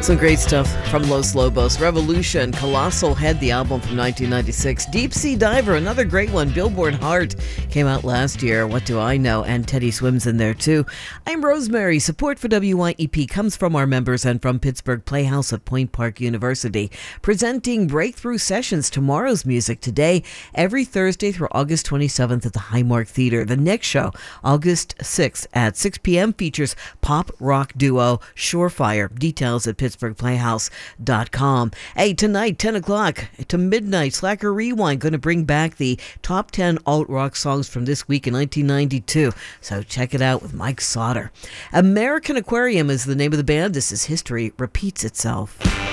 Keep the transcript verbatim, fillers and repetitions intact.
Some great stuff from Los Lobos. Revolution, Colossal Head, the album from nineteen ninety-six. Deep Sea Diver, another great one. Billboard Heart came out last year. What Do I Know? And Teddy Swims in there too. I'm Rosemary. Support for W Y E P comes from our members and from Pittsburgh Playhouse at Point Park University. Presenting Breakthrough Sessions, tomorrow's music today, every Thursday through August twenty-seventh at the Highmark Theater. The next show, August sixth at six p.m. features pop rock duo Surefire. Details at pittsburgh playhouse dot com. Hey, tonight, ten o'clock to midnight, Slacker Rewind, going to bring back the top ten alt-rock songs from this week in nineteen ninety-two. So check it out with Mike Sauter. American Aquarium is the name of the band. This is History Repeats Itself.